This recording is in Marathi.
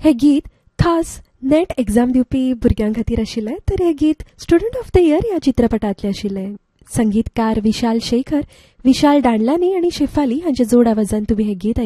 हें गीत खास नेट एग्जाम दिवपी भुरग्यां खातीर आशिल्लें. तर हें गीत स्टुडंट ऑफ द इयर ह्या चित्रपटांतलें आशिल्लें. संगीतकार विशाल शेखर, विशाल दांडलानी आनी शेफाली हांच्या जोड आवाजान तुमी हें गीत